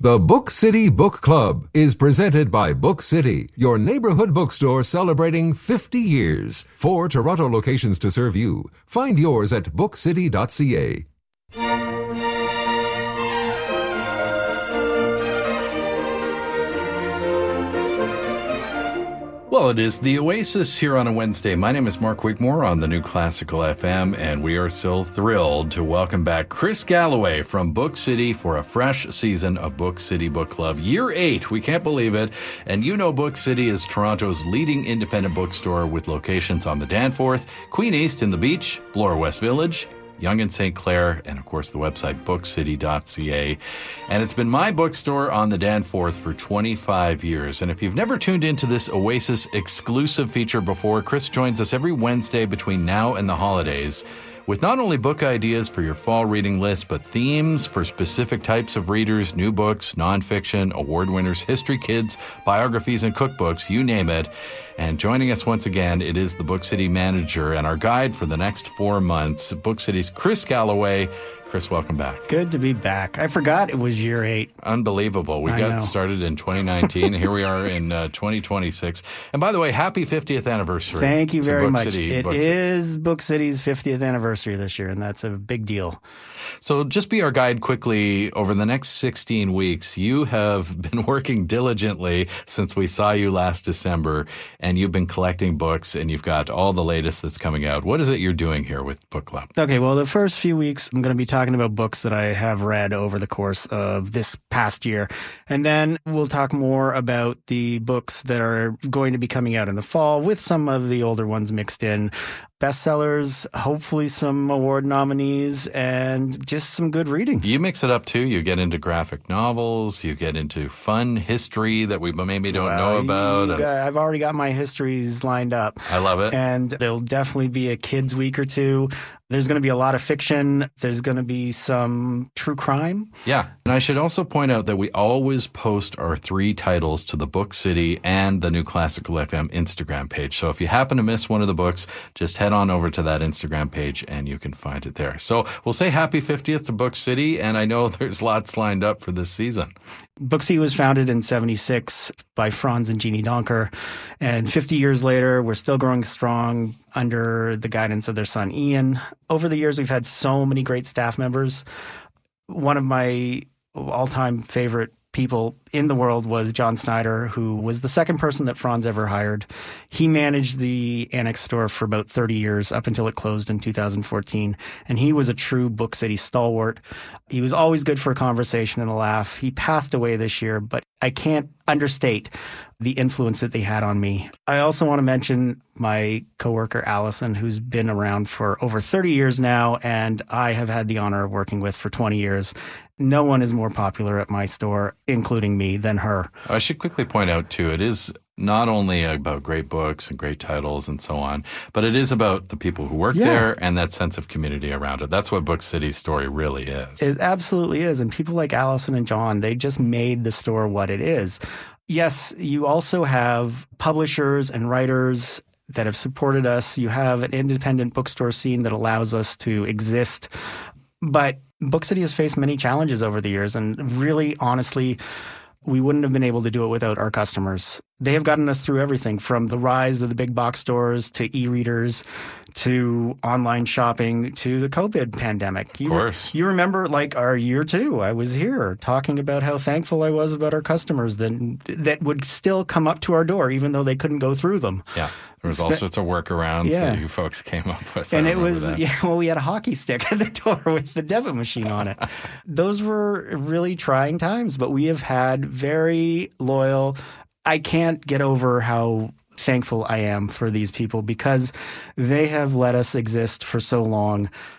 The Book City Book Club is presented by Book City, your neighborhood bookstore celebrating 50 years. 4 Toronto locations to serve you. Find yours at bookcity.ca. Well, it is the Oasis here on a Wednesday. My name is Mark Wigmore on the New Classical FM, and we are so thrilled to welcome back Chris Galloway from Book City for a fresh season of Book City Book Club. Year 8, we can't believe it. And you know Book City is Toronto's leading independent bookstore with locations on the Danforth, Queen East in the Beach, Bloor West Village, Yonge and St. Clair, and of course the website bookcity.ca. And it's been my bookstore on the Danforth for 25 years. And if you've never tuned into this Oasis exclusive feature before, Chris joins us every Wednesday between now and the holidays with not only book ideas for your fall reading list, but themes for specific types of readers, new books, nonfiction, award winners, history kids, biographies, and cookbooks, you name it. And joining us once again, it is the Book City manager and our guide for the next 4 months, Book City's Chris Galloway. Chris, welcome back. Good to be back. I forgot it was year 8. Unbelievable. We got started in 2019. Here we are in 2026. And by the way, happy 50th anniversary. Thank you very much. City. It is Book City's 50th anniversary this year, and that's a big deal. So just be our guide quickly. Over the next 16 weeks, you have been working diligently since we saw you last December, and you've been collecting books, and you've got all the latest that's coming out. What is it you're doing here with Book Club? Okay, well, the first few weeks, I'm going to be talking about books that I have read over the course of this past year. And then we'll talk more about the books that are going to be coming out in the fall with some of the older ones mixed in. Bestsellers, hopefully some award nominees, and just some good reading. You mix it up too. You get into graphic novels. You get into fun history that we maybe don't know about. I've already got my histories lined up. I love it. And there'll definitely be a kids' week or two. There's going to be a lot of fiction. There's going to be some true crime. Yeah. And I should also point out that we always post our 3 titles to the Book City and the New Classical FM Instagram page. So if you happen to miss one of the books, just head on over to that Instagram page and you can find it there. So we'll say happy 50th to Book City. And I know there's lots lined up for this season. Book City was founded in 1976 by Franz and Jeannie Donker. And 50 years later, we're still growing strong under the guidance of their son, Ian. Over the years, we've had so many great staff members. One of my all-time favorite people in the world was John Snyder, who was the second person that Franz ever hired. He managed the Annex store for about 30 years up until it closed in 2014. And he was a true Book City stalwart. He was always good for a conversation and a laugh. He passed away this year, but I can't understate the influence that they had on me. I also want to mention my coworker, Allison, who's been around for over 30 years now, and I have had the honor of working with for 20 years. No one is more popular at my store, including me, than her. I should quickly point out, too, it is not only about great books and great titles and so on, but it is about the people who work there and that sense of community around it. That's what Book City's story really is. It absolutely is. And people like Allison and John, they just made the store what it is. Yes, you also have publishers and writers that have supported us. You have an independent bookstore scene that allows us to exist. But Book City has faced many challenges over the years, and really, honestly, we wouldn't have been able to do it without our customers. They have gotten us through everything from the rise of the big box stores to e-readers to online shopping to the COVID pandemic. Of course. You remember like our year 2, I was here talking about how thankful I was about our customers that would still come up to our door even though they couldn't go through them. Yeah. There was all sorts of workarounds that you folks came up with. And it was, we had a hockey stick at the door with the debit machine on it. Those were really trying times, but we have had very loyal. I can't get over how thankful I am for these people because they have let us exist for so long.